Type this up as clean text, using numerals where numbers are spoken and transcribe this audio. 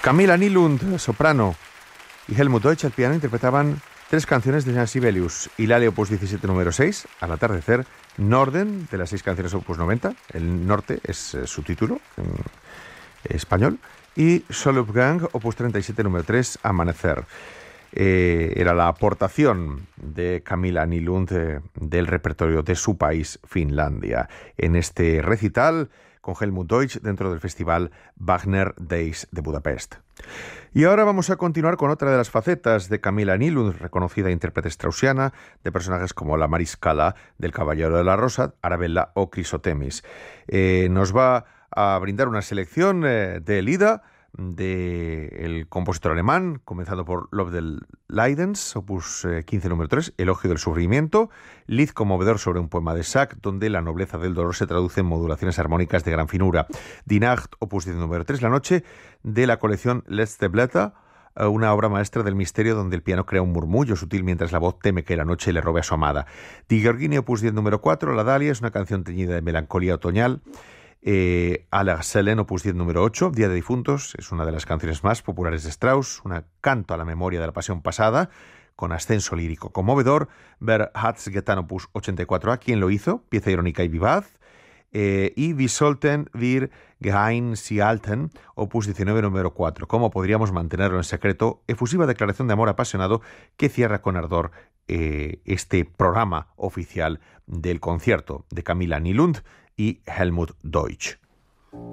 Camilla Nylund, soprano, y Helmut Deutsch, al piano, interpretaban tres canciones de Jean Sibelius: Hilaria, opus 17, número 6, Al atardecer; Norden, de las 6 canciones, opus 90, el norte es su título en español; y Solopgang, opus 37, número 3, Amanecer. Era la aportación de Camilla Nylund del repertorio de su país, Finlandia, en este recital con Helmut Deutsch dentro del festival Wagner Days de Budapest. Y ahora vamos a continuar con otra de las facetas de Camilla Nylund, reconocida intérprete straussiana de personajes como la Mariscala del Caballero de la Rosa, Arabella o Chrysothemis. Nos va a brindar una selección de Lida, del compositor alemán, comenzando por Love del Leidens, opus 15, número 3, Elogio del Sufrimiento; Lied conmovedor sobre un poema de Sachs, donde la nobleza del dolor se traduce en modulaciones armónicas de gran finura; Die Nacht, opus 10, número 3, La noche, de la colección Letzte Blätter, una obra maestra del misterio donde el piano crea un murmullo sutil mientras la voz teme que la noche le robe a su amada; Die Georgine, opus 10, número 4, La Dalia, es una canción teñida de melancolía otoñal; Aller Seelen, opus 10, número 8, Día de Difuntos, es una de las canciones más populares de Strauss, un canto a la memoria de la pasión pasada, con ascenso lírico conmovedor; Wer hat's getan, opus 84A, ¿Quién lo hizo?, pieza irónica y vivaz; y Wie sollten wir geheim sie halten, opus 19, número 4, ¿Cómo podríamos mantenerlo en secreto?, efusiva declaración de amor apasionado que cierra con ardor este programa oficial del concierto de Camilla Nylund y Helmut Deutsch.